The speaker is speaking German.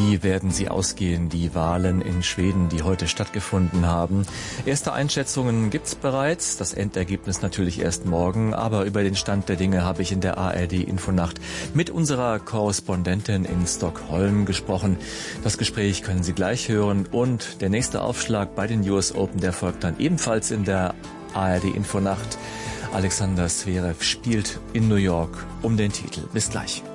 Wie werden sie ausgehen, die Wahlen in Schweden, die heute stattgefunden haben? Erste Einschätzungen gibt's bereits, das Endergebnis natürlich erst morgen, aber über den Stand der Dinge habe ich in der ARD-Infonacht mit unserer Korrespondentin in Stockholm gesprochen. Das Gespräch können Sie gleich hören und der nächste Aufschlag bei den US Open, der folgt dann ebenfalls in der ARD-Infonacht. Alexander Zverev spielt in New York um den Titel. Bis gleich.